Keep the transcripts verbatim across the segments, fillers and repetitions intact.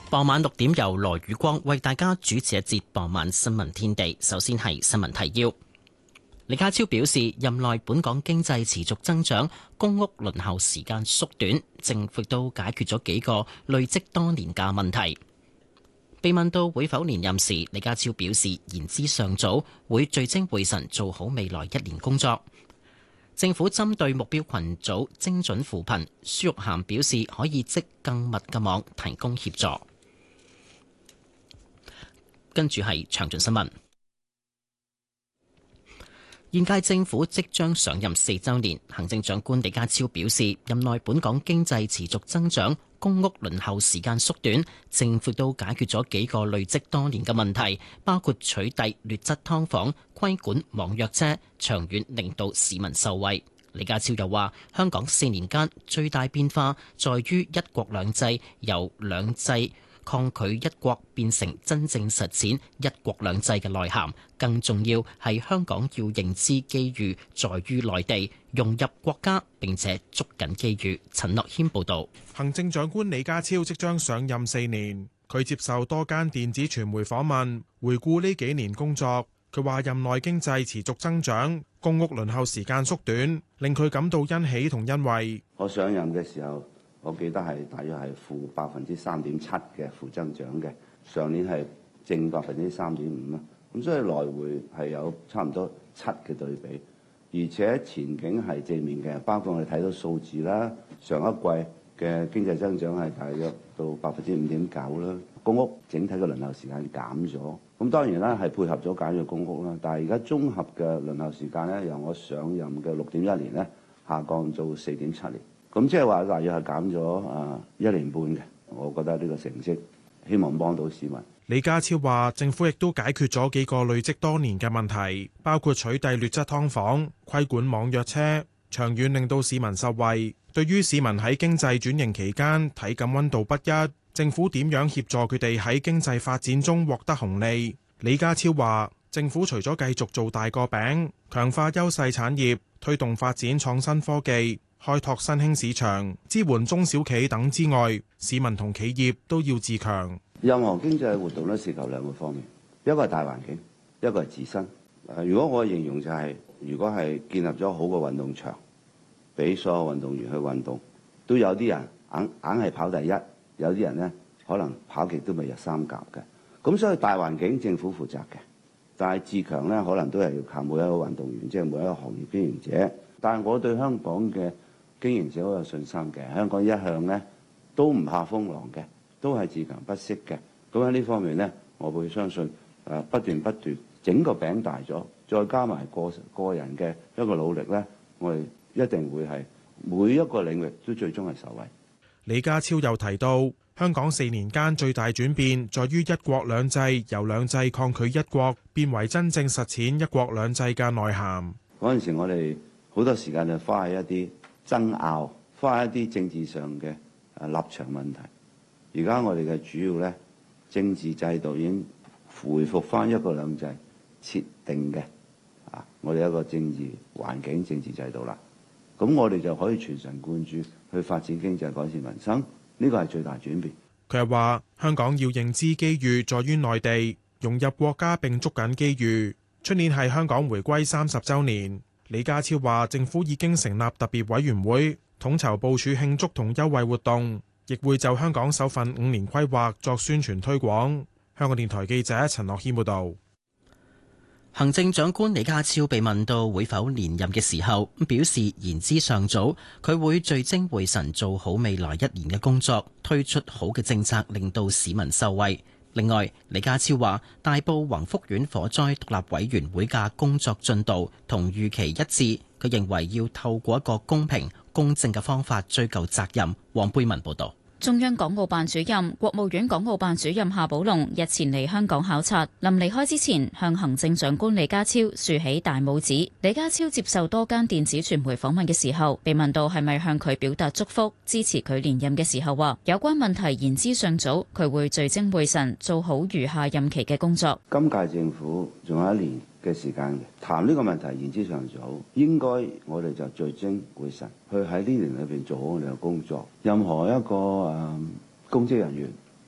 傍晚六點由羅宇光為大家主持一節傍晚新聞天地。首先係新聞提要。李家超表示，任內本港經濟持續增長，公屋輪候時間縮短，政府都解決咗幾個累積多年嘅問題。被問到會否連任時，李家超表示言之尚早，會聚精會神做好未來一年工作。政府針對目標群組精準扶貧，孫玉菡表示可以織更密嘅網提供協助。跟住係詳盡新聞。現屆政府即將上任四週年，行政長官李家超表示，任內本港經濟持續增長，公屋輪候時間縮短，政府都解決咗幾個累積多年嘅問題，包括取締劣質劏房、規管網約車，長遠令到市民受惠。李家超又話，香港四年間最大變化在於一國兩制由兩制抗拒一國變成真正實踐一國兩制嘅內涵，更重要係香港要認知機遇在於內地，融入國家並且捉緊機遇。陳樂謙報導。 行政長官李家超即將上任四年，佢接受多間電子傳媒訪問，回顧呢幾年工作。佢話任內經濟持續增長，公屋輪候時間縮短，令佢感到欣喜同欣慰。 我上任嘅時候，我記得係大約係負百分之三點七嘅負增長嘅，上年係正百分之三點五啦。咁所以來回係有差唔多七嘅對比，而且前景係正面嘅，包括我哋睇到數字啦，上一季嘅經濟增長係大約到百分之五點九啦。公屋整體嘅輪候時間減咗，咁當然啦係配合咗簡約公屋啦，但係而家綜合嘅輪候時間咧，由我上任嘅六點一年咧下降到四點七年。咁即係話大約係減咗啊一年半嘅，我覺得呢個成績希望幫到市民。 李家超話，政府亦都解決咗幾個累積多年嘅問題，包括取締劣質劏房、規管網約車，長遠令到市民受惠。對於市民喺經濟轉型期間體感溫度不一，政府點樣協助佢哋喺經濟發展中獲得紅利？李家超話，政府除咗繼續做大個餅，強化優勢產業，推動發展創新科技，開拓新興市場，支援中小企等之外，市民同企業都要自強。 任何經濟活動都涉及兩個方面，一個係大環境，一個係自身。如果我形容就係、是，如果係建立咗好嘅運動場，俾所有運動員去運動，都有啲人硬硬係跑第一，有啲人呢可能跑極都未入三甲嘅。咁所以大環境政府負責嘅，但係自強呢，可能都係要靠每一個運動員，即係每一個行業經營者。但係我對香港嘅經營者好有信心嘅，香港一向呢都唔怕風浪嘅，都係自強不息嘅。咁喺呢方面呢，我會相信誒不斷不斷整個餅大咗，再加埋個個人嘅一個努力呢，我哋一定會係每一個領域都最終係受惠。 李家超又提到，香港四年間最大轉變在於一國兩制由兩制抗拒一國變為真正實踐一國兩制嘅內涵。 嗰陣時我哋好多時間就花喺一啲爭拗，花喺一啲政治上嘅誒立場問題。而家我哋嘅主要咧政治制度已經回復翻一國兩制設定嘅啊，我哋一個政治環境、政治制度啦。咁我哋就可以全神貫注去發展經濟、改善民生，呢個係最大轉變。 佢又話：香港要認知機遇在於內地，融入國家並捉緊機遇。出年係香港回歸三十週年。李家超話：政府已經成立特別委員會，統籌部署慶祝同優惠活動，亦會就香港首份五年規劃作宣傳推廣。香港電台記者陳樂軒報導。 行政長官李家超被問到會否連任嘅時候，表示言之尚早，佢會聚精會神做好未來一年嘅工作，推出好嘅政策，令到市民受惠。另外，李家超話大埔宏福苑火災獨立委員會嘅工作進度同預期一致，佢認為要透過一個公平公正嘅方法追究責任。黃貝文報導。 中央港澳辦主任、國務院港澳辦主任夏寶龍日前嚟香港考察，臨離開之前向行政長官李家超豎起大拇指。李家超接受多間電子傳媒訪問嘅時候，被問到係咪向佢表達祝福、支持佢連任嘅時候，話有關問題言之尚早，佢會聚精會神做好餘下任期嘅工作。 今屆政府仲有一年嘅時間嘅，談呢個問題言之尚早，應該我哋就聚精會神去喺呢年裏邊做好我哋嘅工作。任何一個誒、嗯、公職人員，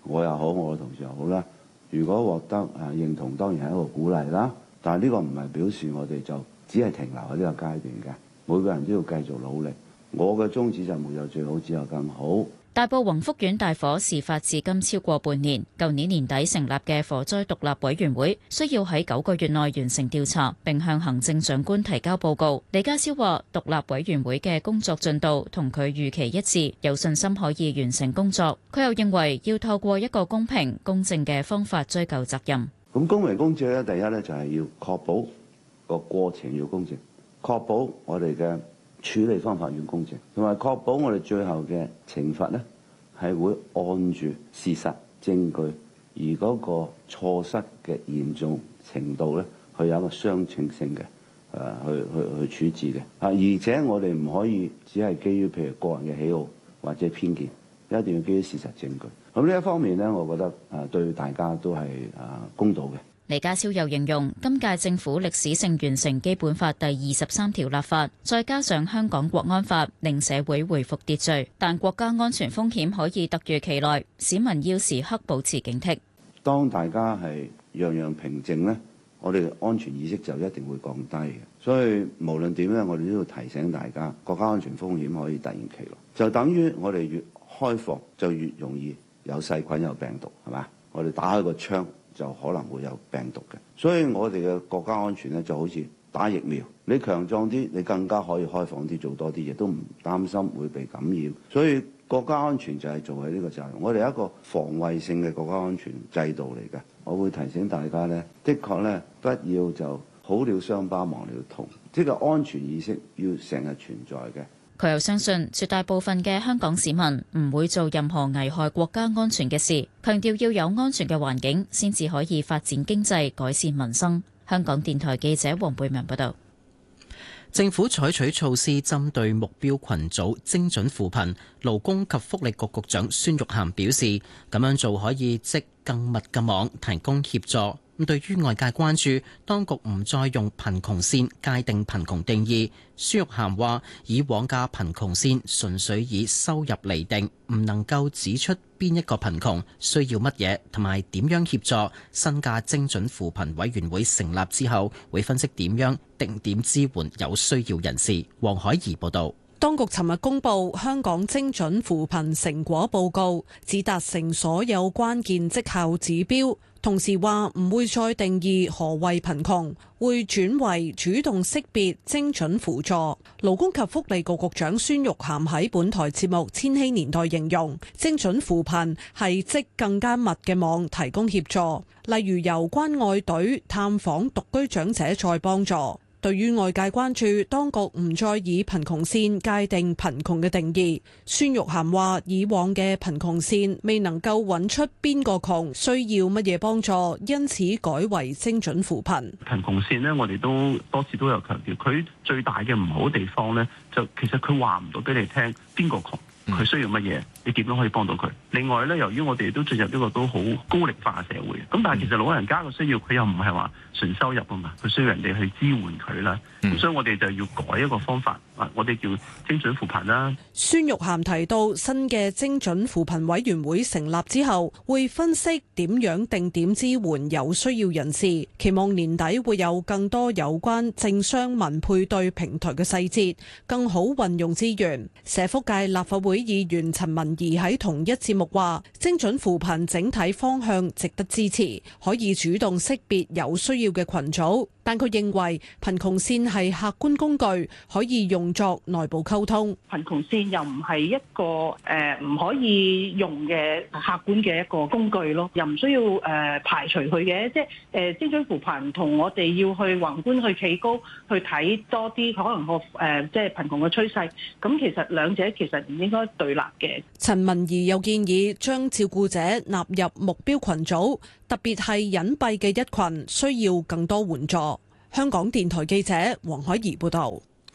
我又好，我嘅同事又好啦。如果獲得誒認同，當然係一個鼓勵啦。但係呢個唔係表示我哋就只係停留喺呢個階段嘅，每個人都要繼續努力。我嘅宗旨就沒有最好，只有更好。 大埔宏福苑大火事發至今超過半年，舊年年底成立嘅火災獨立委員會需要喺九個月內完成調查，並向行政長官提交報告。李家超話：獨立委員會嘅工作進度同佢預期一致，有信心可以完成工作。佢又認為要透過一個公平公正嘅方法追究責任。 咁公平公正咧，第一咧就係要確保個過程要公正，確保我哋嘅處理方法要公正，同埋確保我哋最後嘅懲罰呢係會按住事實證據，而嗰個錯失嘅嚴重程度呢，佢有一個相稱性嘅誒去去去處置嘅啊，而且我哋唔可以只係基於譬如個人嘅喜好或者偏見，一定要基於事實證據。咁呢一方面呢，我覺得誒對大家都係誒公道嘅。 李家超又形容今屆政府歷史性完成基本法第二十三條立法，再加上香港國安法，令社會回復秩序。但國家安全風險可以突如其來，市民要時刻保持警惕。 當大家係樣樣平靜呢，我哋安全意識就一定會降低嘅。所以無論點呢，我哋都要提醒大家，國家安全風險可以突然其來，就等於我哋越開放就越容易有細菌有病毒，係嘛？我哋打開個窗就可能會有病毒嘅，所以我哋嘅國家安全咧就好似打疫苗，你強壯啲，你更加可以開放啲，做多啲嘢，都唔擔心會被感染。所以國家安全就係做喺呢個責任，我哋係一個防衛性嘅國家安全制度嚟嘅。我會提醒大家咧，的確咧不要就好了傷疤忘了痛，即係安全意識要成日存在嘅。 佢又相信絕大部分嘅香港市民唔會做任何危害國家安全嘅事，強調要有安全嘅環境先至可以發展經濟、改善民生。香港電台記者黃貝文報道。 政府採取措施針對目標群組精準扶貧，勞工及福利局局長孫玉菡表示，咁樣做可以織更密嘅網，提供協助。咁對於外界關注，當局唔再用貧窮線界定貧窮定義，孫玉菡話：以往嘅貧窮線純粹以收入釐定，唔能夠指出邊一個貧窮需要乜嘢同埋點樣協助。新嘅精準扶貧委員會成立之後，會分析點樣定點支援有需要人士。黃海怡報導。 當局尋日公布香港精準扶貧成果報告，只達成所有關鍵績效指標，同時話唔會再定義何謂貧窮，會轉為主動識別精準輔助。勞工及福利局局長孫玉菡喺本台節目《千禧年代》形容，精準扶貧係織更加密嘅網，提供協助，例如由關愛隊探訪獨居長者再幫助。對於外界關注，當局唔再以貧窮線界定貧窮嘅定義，孫玉菡話：以往嘅貧窮線未能夠揾出邊個窮需要乜嘢幫助，因此改為精準扶貧。 貧窮線呢，我哋都多次都有強調，佢最大嘅唔好地方呢，就其實佢話唔到俾你聽邊個窮，佢需要乜嘢，你點樣可以幫到佢？另外咧，由於我哋都進入呢個都好高齡化嘅社會，咁但係其實老人家嘅需要，佢又唔係話純收入啊嘛，佢需要人哋去支援佢啦。咁、嗯、所以我哋就要改一個方法，啊，我哋叫精準扶貧啦。 孫玉菡提到，新嘅精準扶貧委員會成立之後，會分析點樣定點支援有需要人士，期望年底會有更多有關政商民配對平台嘅細節，更好運用資源。社福界立法會議員陳文儀喺同一節目話，精準扶貧整體方向值得支持，可以主動識別有需要嘅群組，但佢認為貧窮線係客觀工具，可以用作內部溝通。 貧窮線又唔係一個誒唔、呃、可以用嘅客觀嘅一個工具咯，又唔需要誒、呃、排除佢嘅，即係誒、呃、精準扶貧同我哋要去宏觀去企高去睇多啲可能個誒、呃、即係貧窮嘅趨勢，咁其實兩者其實唔應該對立嘅。陳文儀又建議將照顧者納入目標群組，特別係隱蔽嘅一群，需要更多援助。香港電台記者黃海怡報道。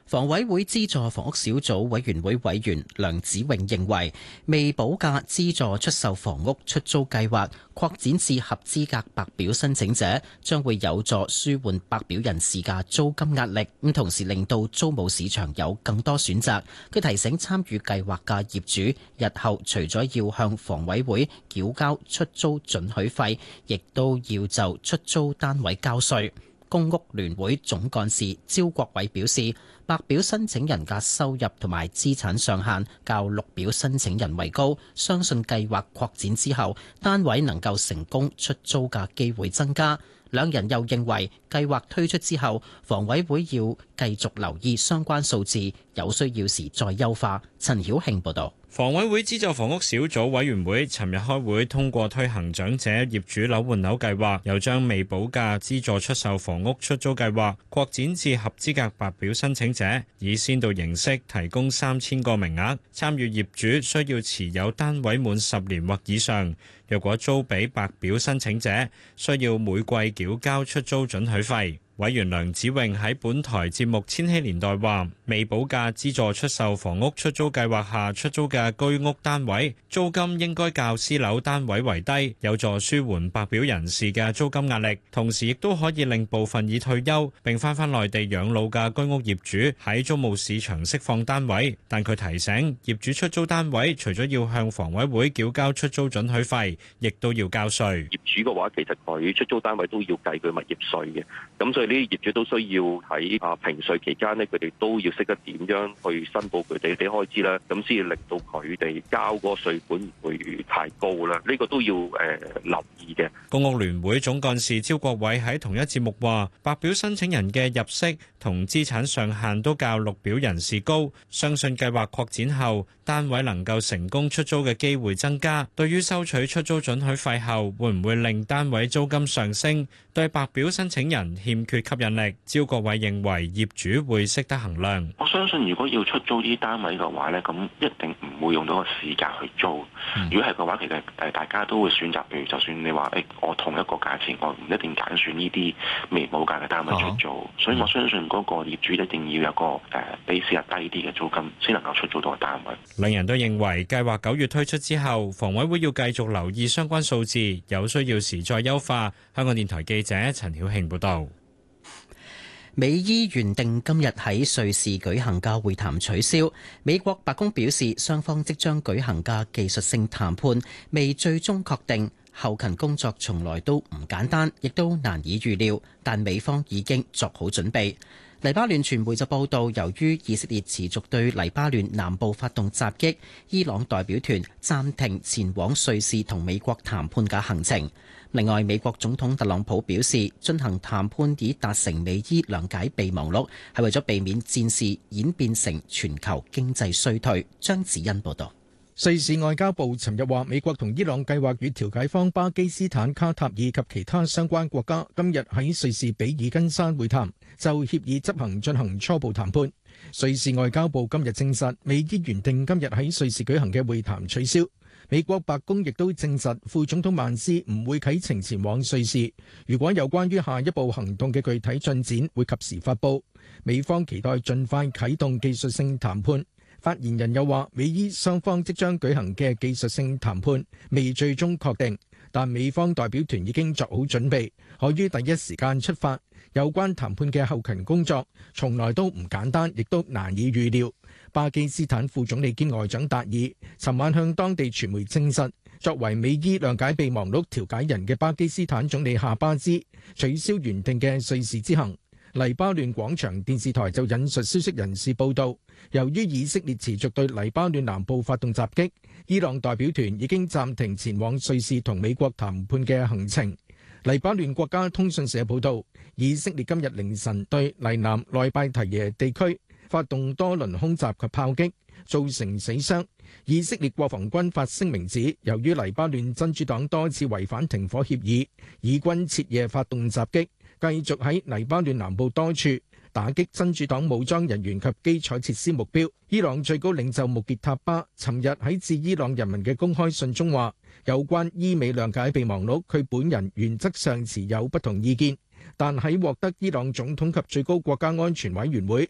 房委會資助房屋小組委員會委員梁子穎認為，未補價資助出售房屋出租計劃擴展至合資格白表申請者，將會有助舒緩白表人士嘅租金壓力，咁同時令到租務市場有更多選擇。佢提醒參與計劃嘅業主，日後除咗要向房委會繳交出租准許費，亦都要就出租單位交稅。公屋聯會總幹事招國偉表示，白表申請人嘅收入同埋資產上限較綠表申請人為高，相信計劃擴展之後，單位能夠成功出租嘅機會增加。兩人又認為，計劃推出之後，房委會要繼續留意相關數字，有需要時再優化。陳曉慶報導。 房委會資助房屋小組委員會尋日開會通過推行長者業主樓換樓計劃，又將未補價資助出售房屋出租計劃擴展至合資格白表申請者，以先導形式提供三千個名額。參與業主需要持有單位滿十年或以上，若果租俾白表申請者，需要每季繳交出租准許費。委員梁子穎喺本台節目《千禧年代》話，未補價資助出售房屋出租計劃下出租嘅居屋單位租金應該較私樓單位為低，有助舒緩白表人士嘅租金壓力，同時亦都可以令部分已退休並翻返內地養老嘅居屋業主喺租務市場釋放單位。但佢提醒業主出租單位除咗要向房委會繳交出租准許費，亦都要交稅。 業主嘅話，其實佢出租單位都要計佢物業稅嘅，咁所以呢啲業主都需要喺啊評稅期間呢，佢哋都要識得點樣去申報佢哋啲開支啦，咁先至令到佢哋交嗰個稅款唔會太高啦。呢個都要誒留意嘅。 公屋聯會總幹事招國偉喺同一節目話，白表申請人嘅入息同資產上限都較綠表人士高，相信計劃擴展後，單位能夠成功出租嘅機會增加。對於收取出租准許費後，會唔會令單位租金上升，對白表申請人欠缺吸引力？招國偉認為業主會識得衡量。 我相信如果要出租啲單位嘅話咧，咁一定唔會用到個市價去租。嗯、如果係嘅話，其實誒大家都會選擇，譬如就算你話誒我同一個價錢，我唔一定揀選呢啲未補價嘅單位出租。哦、所以我相信嗰個業主一定要有個誒比市價低啲嘅租金，先能夠出租到個單位。 兩人都認為計劃九月推出之後，房委會要繼續留意相關數字，有需要時再優化。香港電台記者陳曉慶報道。 美伊原定今日喺瑞士舉行嘅會談取消，美國白宮表示雙方即將舉行嘅技術性談判未最終確定，後勤工作從來都唔簡單，亦都難以預料，但美方已經作好準備。黎巴嫩傳媒就報道，由於以色列持續對黎巴嫩南部發動襲擊，伊朗代表團暫停前往瑞士同美國談判嘅行程。另外，美國總統特朗普表示，進行談判以達成美伊諒解備忘錄，係為咗避免戰事演變成全球經濟衰退。張子欣報道。 瑞士外交部尋日話，美國同伊朗計劃與調解方巴基斯坦、卡塔爾及其他相關國家今日喺瑞士比爾根山會談，就協議執行進行初步談判。瑞士外交部今日證實，美伊原定今日喺瑞士舉行嘅會談取消。美國白宮亦都證實，副總統曼斯唔會啟程前往瑞士。如果有關於下一步行動嘅具體進展，會及時發佈。美方期待盡快啟動技術性談判。發言人又話，美伊雙方即將舉行嘅技術性談判未最終確定，但美方代表團已經作好準備，可於第一時間出發。有關談判嘅後勤工作從來都唔簡單，亦都難以預料。巴基斯坦副總理兼外長達爾尋晚向當地傳媒證實，作為美伊諒解備忘錄調解人嘅巴基斯坦總理夏巴茲取消原定嘅瑞士之行。黎巴嫩廣場電視台就引述消息人士報道，由於以色列持續對黎巴嫩南部發動襲擊，伊朗代表團已經暫停前往瑞士同美國談判嘅行程。黎巴嫩國家通訊社報道，以色列今日凌晨對黎南內拜提耶地區發動多輪空襲及炮擊，造成死傷。以色列國防軍發聲明指，由於黎巴嫩真主黨多次違反停火協議，以軍徹夜發動襲擊，繼續喺黎巴嫩南部多處打擊真主黨武裝人員及基礎設施目標。伊朗最高領袖穆傑塔巴尋日喺致伊朗人民嘅公開信中話，有關伊美諒解備忘錄，佢本人原則上持有不同意見，但喺獲得伊朗總統及最高國家安全委員會